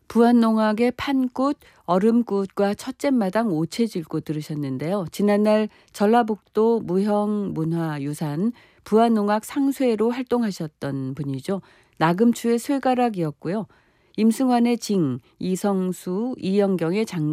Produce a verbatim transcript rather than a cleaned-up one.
부안농악의 판꽃, 얼음꽃과 첫째마당 오채질꽃 들으셨는데요. 지난날 전라북도 무형문화유산 부안농악 상쇠로 활동하셨던 분이죠. 나금추의 쇠가락이었고요. 임승환의 징, 이성수, 이영경의 장